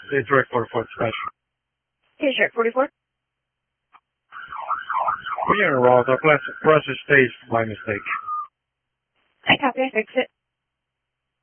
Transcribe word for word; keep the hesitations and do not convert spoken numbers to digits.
It's direct forty-four special. Okay, direct forty-four. We're in a route. Our process stage my mistake. I copy. I fix it.